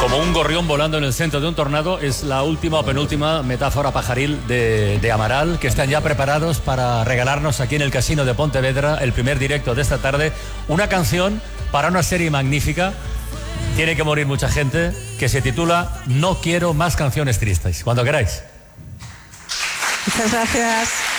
Como un gorrión volando en el centro de un tornado es la última o penúltima metáfora pajaril de Amaral, que están ya preparados para regalarnos aquí en el Casino de Pontevedra el primer directo de esta tarde, una canción para una serie magnífica, tiene que morir mucha gente, que se titula No quiero más canciones tristes. Cuando queráis. Muchas gracias.